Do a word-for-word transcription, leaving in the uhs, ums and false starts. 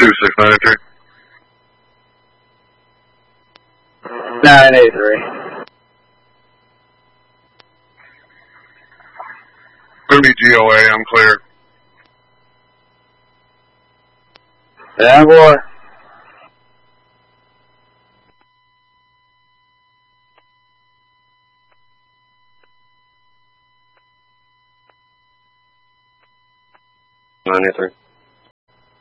two six nine three. nine eight three. Gonna be G O A, I'm clear. Yeah, boy. nine eight three.